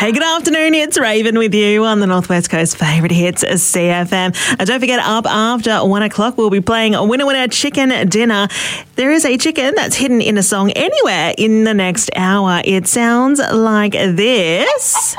Hey, good afternoon. It's Raven with you on the Northwest Coast favourite hits, CFM. And don't forget, up after 1 o'clock, we'll be playing Winner Winner Chicken Dinner. There is a chicken that's hidden in a song anywhere in the next hour. It sounds like this.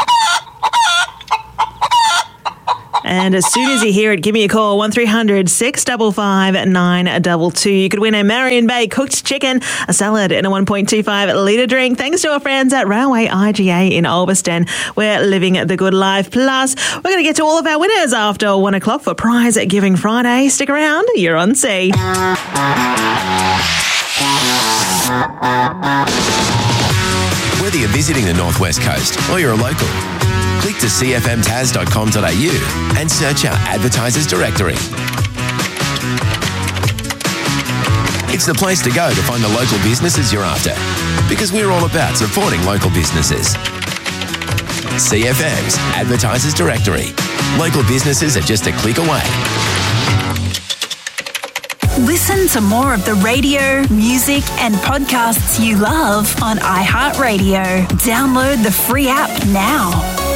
And as soon as you hear it, give me a call, 1300 655 922. You could win a Marion Bay cooked chicken, a salad and a 1.25 litre drink. Thanks to our friends at Railway IGA in Ulverston. We're living the good life. Plus, we're going to get to all of our winners after 1 o'clock for Prize Giving Friday. Stick around. You're on C. Whether you're visiting the Northwest Coast or you're a local, click to cfmtas.com.au and search our advertisers directory. It's the place to go to find the local businesses you're after, because we're all about supporting local businesses. CFM's advertisers directory. Local businesses are just a click away. Listen to more of the radio, music and podcasts you love on iHeartRadio. Download the free app now.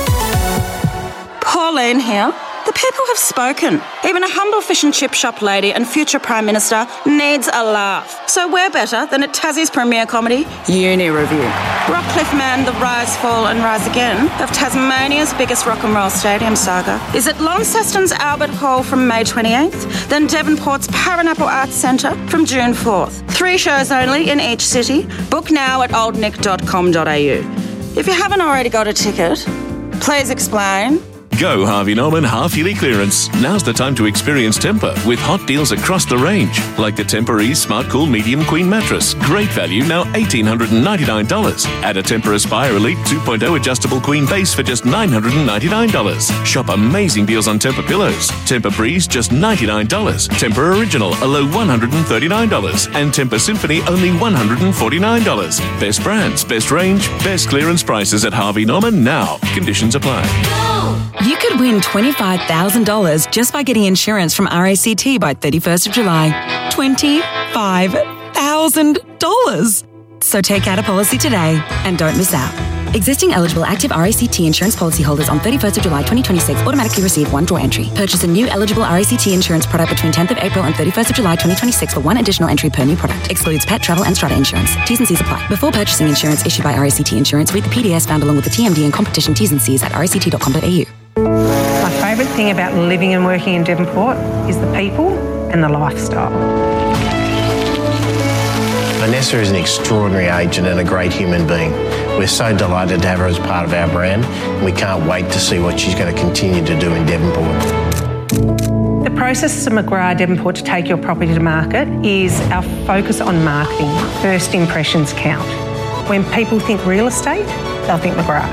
Pauline here. The people have spoken. Even a humble fish and chip shop lady and future Prime Minister needs a laugh. So where better than at Tassie's premiere comedy, Uni Review. Rockcliffe Man, The Rise, Fall and Rise Again of Tasmania's biggest rock and roll stadium saga is at Launceston's Albert Hall from May 28th, then Devonport's Paranapple Arts Centre from June 4th. 3 shows only in each city. Book now at oldnick.com.au. If you haven't already got a ticket, please explain. Go Harvey Norman half-yearly clearance. Now's the time to experience Tempur with hot deals across the range. Like the Tempur-Ease Smart Cool Medium Queen Mattress. Great value, now $1,899. Add a Tempur Aspire Elite 2.0 Adjustable Queen Base for just $999. Shop amazing deals on Tempur Pillows. Tempur Breeze, just $99. Tempur Original, a low $139. And Tempur Symphony, only $149. Best brands, best range, best clearance prices at Harvey Norman now. Conditions apply. You could win $25,000 just by getting insurance from RACT by 31st of July. $25,000. So take out a policy today and don't miss out. Existing eligible active RACT insurance policyholders on 31st of July 2026 automatically receive one draw entry. Purchase a new eligible RACT insurance product between 10th of April and 31st of July 2026 for one additional entry per new product. Excludes pet, travel and strata insurance. T's and C's apply. Before purchasing insurance issued by RACT Insurance, read the PDS found along with the TMD and competition T's and C's at ract.com.au. My favourite thing about living and working in Devonport is the people and the lifestyle. Vanessa is an extraordinary agent and a great human being. We're so delighted to have her as part of our brand, and we can't wait to see what she's going to continue to do in Devonport. The process of McGrath Devonport to take your property to market is our focus on marketing. First impressions count. When people think real estate, they'll think McGrath.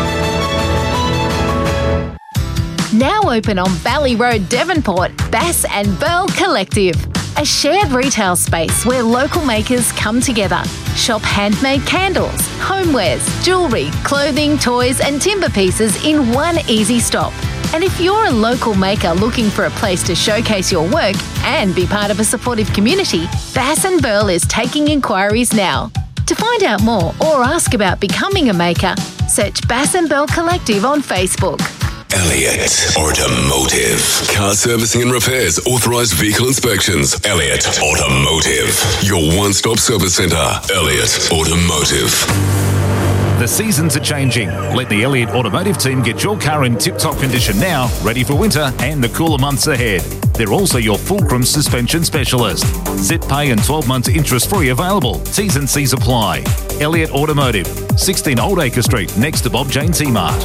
Now open on Valley Road, Devonport, Bass and Burl Collective. A shared retail space where local makers come together. Shop handmade candles, homewares, jewellery, clothing, toys and timber pieces in one easy stop. And if you're a local maker looking for a place to showcase your work and be part of a supportive community, Bass and Burl is taking inquiries now. To find out more or ask about becoming a maker, search Bass and Burl Collective on Facebook. Elliott Automotive. Car servicing and repairs, authorised vehicle inspections. Elliott Automotive. Your one-stop service centre. Elliott Automotive. The seasons are changing. Let the Elliott Automotive team get your car in tip-top condition now, ready for winter and the cooler months ahead. They're also your fulcrum suspension specialist. Zip pay and 12 months interest-free available. T's and C's apply. Elliott Automotive, 16 Old Acre Street, next to Bob Jane T-Mart.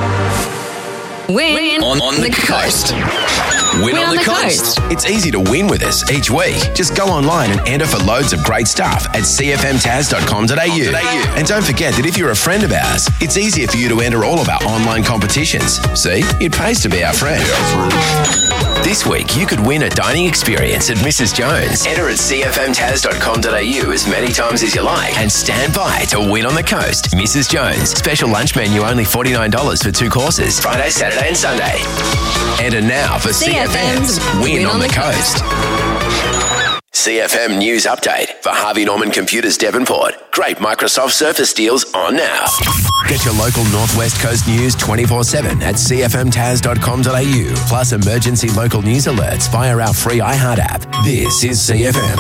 Win on the coast. Win on the coast. It's easy to win with us each week. Just go online and enter for loads of great stuff at cfmtas.com.au. And don't forget that if you're a friend of ours, it's easier for you to enter all of our online competitions. See, it pays to be our friend. This week, you could win a dining experience at Mrs. Jones. Enter at cfmtas.com.au as many times as you like and stand by to win on the coast. Mrs. Jones. Special lunch menu only $49 for 2 courses. Friday, Saturday and Sunday. Enter now for CFM's Win on the Coast. CFM News Update for Harvey Norman Computers Devonport. Great Microsoft Surface deals on now. Get your local Northwest Coast news 24/7 at cfmtaz.com.au. Plus emergency local news alerts via our free iHeart app. This is CFM.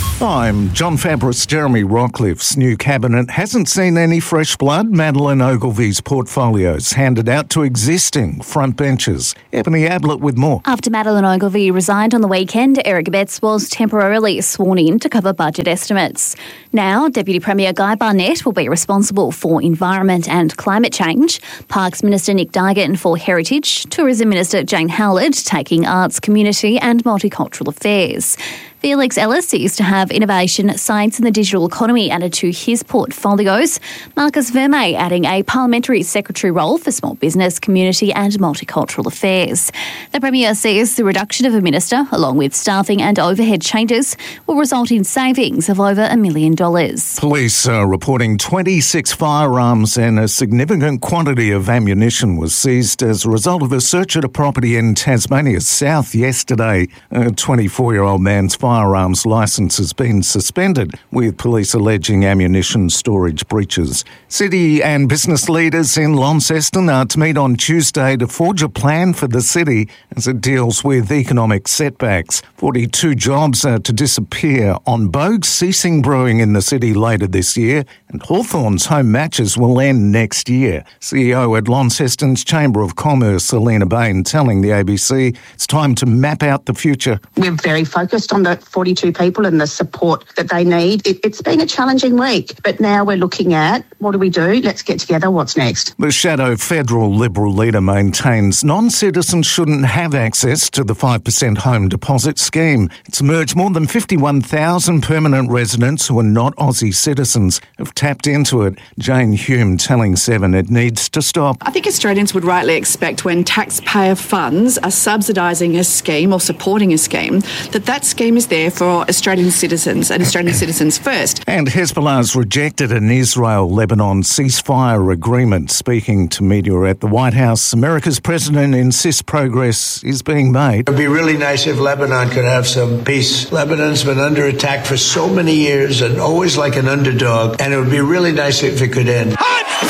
I'm John Fabris. Jeremy Rockliff's new cabinet hasn't seen any fresh blood. Madeleine Ogilvy's portfolios handed out to existing frontbenchers. Ebony Ablett with more. After Madeleine Ogilvy resigned on the weekend, Eric Betts was temporarily sworn in to cover budget estimates. Now, Deputy Premier Guy Barnett will be responsible for environment and climate change, Parks Minister Nick Dargan for heritage, Tourism Minister Jane Howlett taking arts, community and multicultural affairs. Felix Ellis is to have innovation, science and the digital economy added to his portfolios. Marcus Vermey adding a parliamentary secretary role for small business, community and multicultural affairs. The Premier says the reduction of a minister, along with staffing and overhead changes, will result in savings of over $1 million. Police are reporting 26 firearms and a significant quantity of ammunition was seized as a result of a search at a property in Tasmania South yesterday. A 24-year-old man's firearms licence has been suspended, with police alleging ammunition storage breaches. City and business leaders in Launceston are to meet on Tuesday to forge a plan for the city as it deals with economic setbacks. 42 jobs are to disappear on Bogue's ceasing brewing in the city later this year, and Hawthorn's home matches will end next year. CEO at Launceston's Chamber of Commerce, Alina Bain, telling the ABC it's time to map out the future. We're very focused on the 42 people and the support that they need. It's been a challenging week, but now we're looking at what do we do? Let's get together. What's next? The shadow federal Liberal leader maintains non-citizens shouldn't have access to the 5% home deposit scheme. It's emerged more than 51,000 permanent residents who are not Aussie citizens have tapped into it. Jane Hume telling Seven it needs to stop. I think Australians would rightly expect when taxpayer funds are subsidising a scheme or supporting a scheme, that scheme is there for Australian citizens and Australian citizens first. And Hezbollah's rejected an Israel-Lebanon ceasefire agreement. Speaking to media at the White House, America's president insists progress is being made. It would be really nice if Lebanon could have some peace. Lebanon's been under attack for so many years and always like an underdog, and it would be really nice if it could end.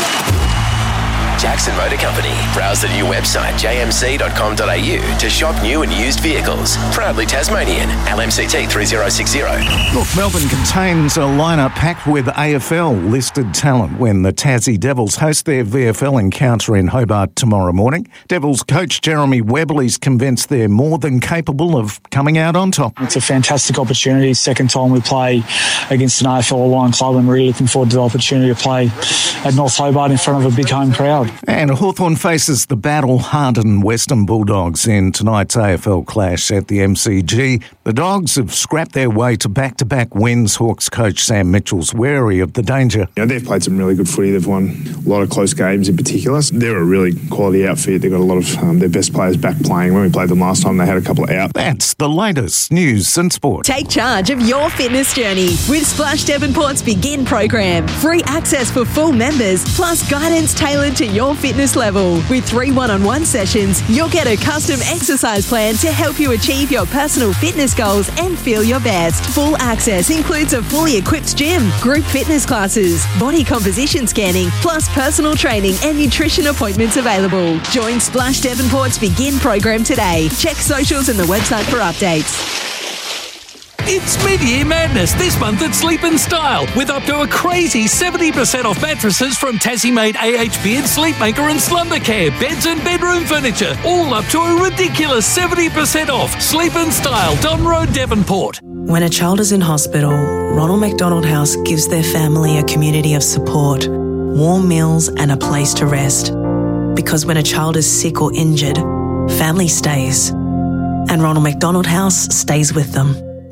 Jackson Motor Company. Browse the new website jmc.com.au to shop new and used vehicles. Proudly Tasmanian. LMCT 3060. Look, Melbourne contains a lineup packed with AFL listed talent when the Tassie Devils host their VFL encounter in Hobart tomorrow morning. Devils coach Jeremy Webley's convinced they're more than capable of coming out on top. It's a fantastic opportunity. Second time we play against an AFL aligned club, and really looking forward to the opportunity to play at North Hobart in front of a big home crowd. And Hawthorn faces the battle-hardened Western Bulldogs in tonight's AFL clash at the MCG. The Dogs have scrapped their way to back-to-back wins. Hawks coach Sam Mitchell's wary of the danger. They've played some really good footy. They've won a lot of close games in particular. They're a really quality outfit. They've got a lot of their best players back playing. When we played them last time, they had a couple out. That's the latest news and sport. Take charge of your fitness journey with Splash Devonport's Begin program. Free access for full members, plus guidance tailored to your fitness level. With 3 one-on-one sessions, you'll get a custom exercise plan to help you achieve your personal fitness goals and feel your best. Full access includes a fully equipped gym, group fitness classes, body composition scanning, plus personal training and nutrition appointments available. Join Splash Devonport's Begin program today. Check socials and the website for updates. It's mid-year madness this month at Sleep & Style, with up to a crazy 70% off mattresses from Tassie-made AHP and Sleepmaker and Slumbercare, beds and bedroom furniture, all up to a ridiculous 70% off. Sleep & Style, Don Road, Devonport. When a child is in hospital, Ronald McDonald House gives their family a community of support, warm meals and a place to rest. Because when a child is sick or injured, family stays. And Ronald McDonald House stays with them.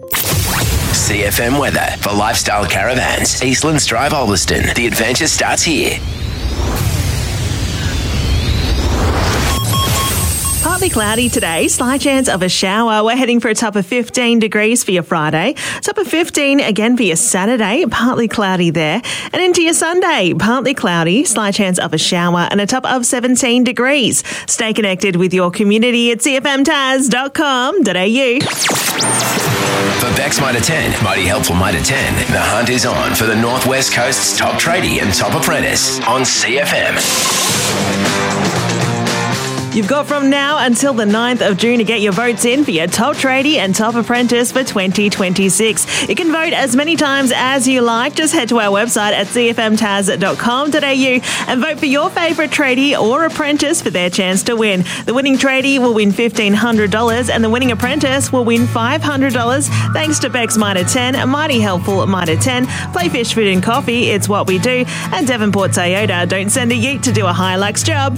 CFM weather for Lifestyle Caravans. Eastlands Drive, Ulverston. The adventure starts here. Partly cloudy today, slight chance of a shower. We're heading for a top of 15 degrees for your Friday. Top of 15 again for your Saturday, partly cloudy there. And into your Sunday, partly cloudy, slight chance of a shower and a top of 17 degrees. Stay connected with your community at cfmtaz.com.au. For Beck's Mitre 10, Mighty Helpful Mitre 10, the hunt is on for the Northwest Coast's top tradie and top apprentice on CFM. You've got from now until the 9th of June to get your votes in for your top tradie and top apprentice for 2026. You can vote as many times as you like. Just head to our website at cfmtaz.com.au and vote for your favourite tradie or apprentice for their chance to win. The winning tradie will win $1,500 and the winning apprentice will win $500 thanks to Beck's Mitre 10, Mighty Helpful Mitre 10, Play Fish, Food and Coffee, It's What We Do, and Devonport Toyota. Don't send a yeet to do a Hilux job.